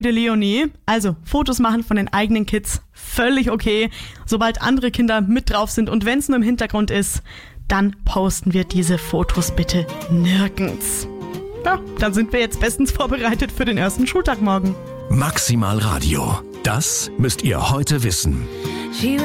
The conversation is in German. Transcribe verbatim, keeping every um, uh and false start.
Der Leonie, also Fotos machen von den eigenen Kids, völlig okay. Sobald andere Kinder mit drauf sind und wenn es nur im Hintergrund ist, dann posten wir diese Fotos bitte nirgends. Ja, dann sind wir jetzt bestens vorbereitet für den ersten Schultag morgen. Maximal Radio. Das müsst ihr heute wissen.